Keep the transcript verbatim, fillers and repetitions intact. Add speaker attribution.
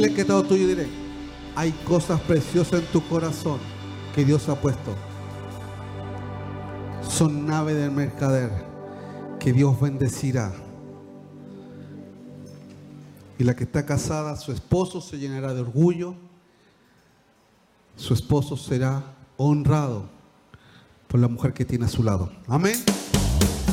Speaker 1: Mire que todo tuyo y diré: hay cosas preciosas en tu corazón que Dios ha puesto. Son nave del mercader que Dios bendecirá. Y la que está casada, su esposo se llenará de orgullo. Su esposo será honrado por la mujer que tiene a su lado. Amén.